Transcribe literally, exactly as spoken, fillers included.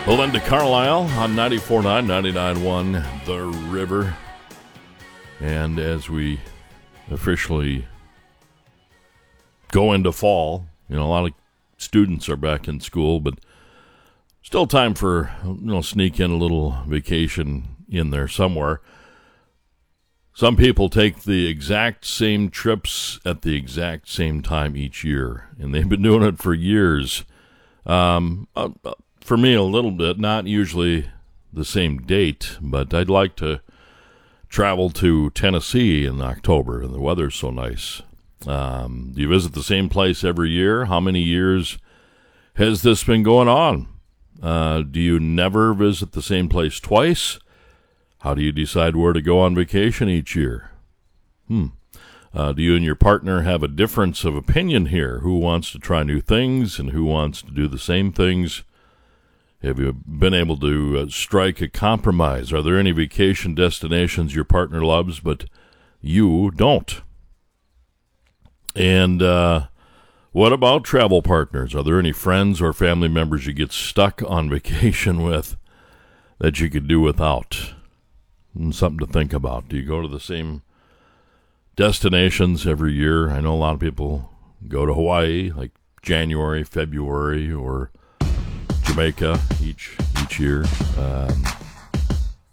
Belinda Carlisle on ninety-four point nine, ninety-nine point one The River. And as we officially go into fall, you know, a lot of students are back in school, but still time for, you know, sneak in a little vacation in there somewhere. Some people take the exact same trips at the exact same time each year, and they've been doing it for years. Um, uh, for me, a little bit, not usually the same date, but I'd like to travel to Tennessee in October, and the weather's so nice. Um, do you visit the same place every year? How many years has this been going on? Uh, do you never visit the same place twice? How do you decide where to go on vacation each year? Hmm. Uh, do you and your partner have a difference of opinion here? Who wants to try new things and who wants to do the same things? Have you been able to uh, strike a compromise? Are there any vacation destinations your partner loves but you don't? And uh, what about travel partners? Are there any friends or family members you get stuck on vacation with that you could do without? And something to think about. Do you go to the same destinations every year? I know a lot of people go to Hawaii, like January, February, or Jamaica each each year. Um,